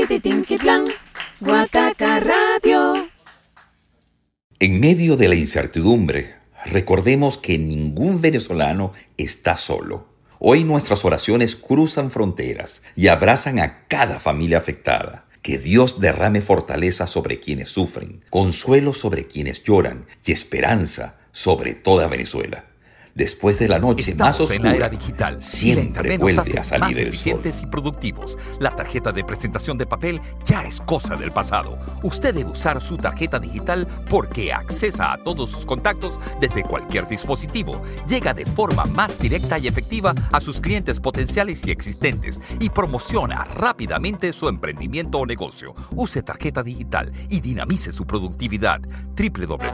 Tititinquiplan, Guataca Radio. En medio de la incertidumbre, recordemos que ningún venezolano está solo. Hoy nuestras oraciones cruzan fronteras y abrazan a cada familia afectada. Que Dios derrame fortaleza sobre quienes sufren, consuelo sobre quienes lloran y esperanza sobre toda Venezuela. Después de la noche Estamos más oscura, en la era digital. siempre vuelve a salir más el sol. eficientes y productivos. La tarjeta de presentación de papel ya es cosa del pasado. Usted debe usar su tarjeta digital porque accesa a todos sus contactos desde cualquier dispositivo. Llega de forma más directa y efectiva a sus clientes potenciales y existentes y promociona rápidamente su emprendimiento o negocio. Use tarjeta digital y dinamice su productividad. www